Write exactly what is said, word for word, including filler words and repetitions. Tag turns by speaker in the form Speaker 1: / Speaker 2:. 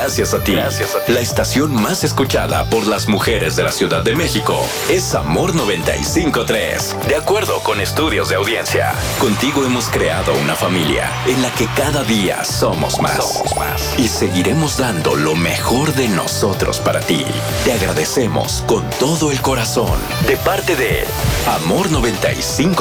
Speaker 1: gracias a ti. Gracias a ti. La estación más escuchada por las mujeres de la Ciudad de México es Amor noventa y cinco punto tres. De acuerdo con estudios de audiencia, contigo hemos creado una familia en la que cada día somos más. Somos más. Y seguiremos dando lo mejor de nosotros para ti. Te agradecemos con todo el corazón. De parte de Amor noventa y cinco